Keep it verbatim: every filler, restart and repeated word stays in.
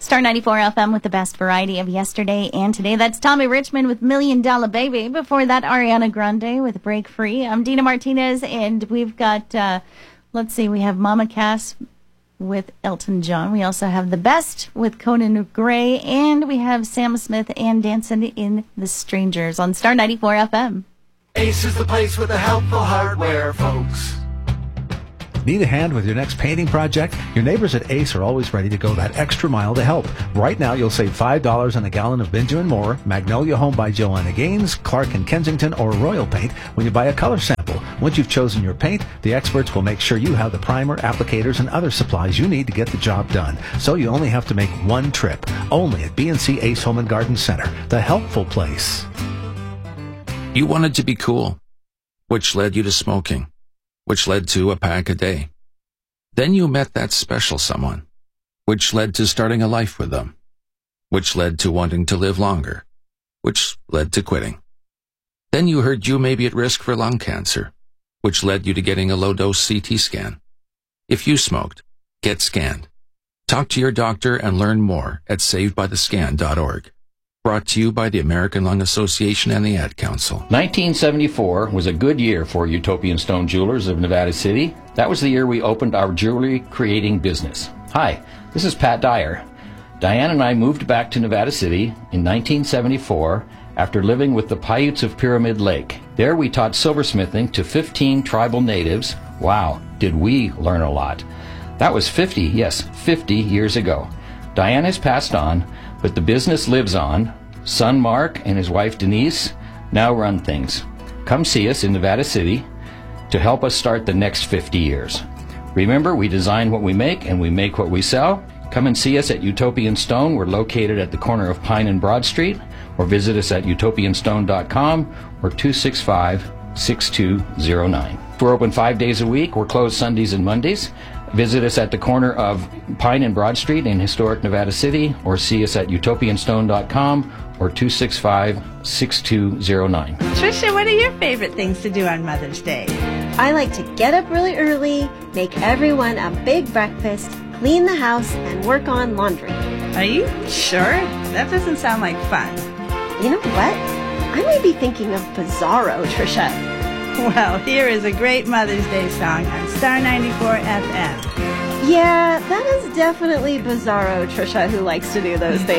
Star ninety-four F M with the best variety of yesterday and today. That's Tommy Richmond with Million Dollar Baby. Before that, Ariana Grande with Break Free. I'm Dina Martinez, and we've got, uh, let's see, we have Mama Cass with Elton John. We also have The Best with Conan Gray, and we have Sam Smith and Dancing in the Strangers on Star ninety-four F M. Ace is the place with the helpful hardware, folks. Need a hand with your next painting project? Your neighbors at Ace are always ready to go that extra mile to help. Right now, you'll save five dollars on a gallon of Benjamin Moore, Magnolia Home by Joanna Gaines, Clark and Kensington, or Royal Paint when you buy a color sample. Once you've chosen your paint, the experts will make sure you have the primer, applicators, and other supplies you need to get the job done. So you only have to make one trip. Only at B and C Ace Home and Garden Center, the helpful place. You wanted to be cool, which led you to smoking, which led to a pack a day. Then you met that special someone, which led to starting a life with them, which led to wanting to live longer, which led to quitting. Then you heard you may be at risk for lung cancer, which led you to getting a low-dose C T scan. If you smoked, get scanned. Talk to your doctor and learn more at saved by the scan dot org. Brought to you by the American Lung Association and the Ad Council. nineteen seventy-four was a good year for Utopian Stone Jewelers of Nevada City. That was the year we opened our jewelry creating business. Hi, this is Pat Dyer. Diane and I moved back to Nevada City in nineteen seventy-four after living with the Paiutes of Pyramid Lake. There we taught silversmithing to fifteen tribal natives. Wow, did we learn a lot. That was fifty, yes, fifty years ago. Diane has passed on, but the business lives on. Son Mark and his wife Denise now run things. Come see us in Nevada City to help us start the next fifty years. Remember, we design what we make and we make what we sell. Come and see us at Utopian Stone. We're located at the corner of Pine and Broad Street, or visit us at utopian stone dot com or two six five, six two zero nine. We're open five days a week. We're closed Sundays and Mondays. Visit us at the corner of Pine and Broad Street in historic Nevada City, or see us at utopian stone dot com or two six five, six two zero nine. Trisha, what are your favorite things to do on Mother's Day? I like to get up really early, make everyone a big breakfast, clean the house, and work on laundry. Are you sure? That doesn't sound like fun. You know what? I might be thinking of Bizarro, Trisha. Well, here is a great Mother's Day song on Star ninety-four F M. Yeah, that is definitely Bizarro, Trisha, who likes to do those things.